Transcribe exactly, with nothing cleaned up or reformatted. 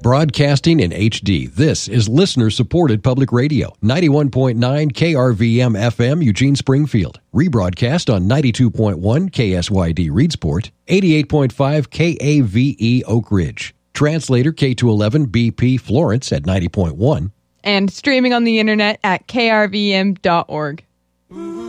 Broadcasting in H D, this is listener-supported public radio, ninety-one point nine K R V M F M, Eugene, Springfield. Rebroadcast on ninety-two point one K S Y D, Reedsport, eighty-eight point five K A V E, Oak Ridge. Translator K two eleven B P, Florence at ninety point one. And streaming on the internet at K R V M dot org. Ooh.